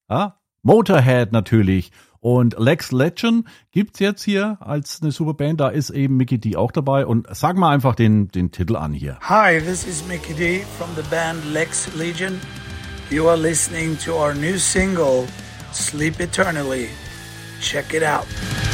Ja? Motorhead natürlich. Und Lex Legend gibt's jetzt hier als eine super Band. Da ist eben Mikkey D auch dabei. Und sag mal einfach den Titel an hier. Hi, this is Mikkey D from the band Lex Legion. You are listening to our new single, Sleep Eternally. Check it out.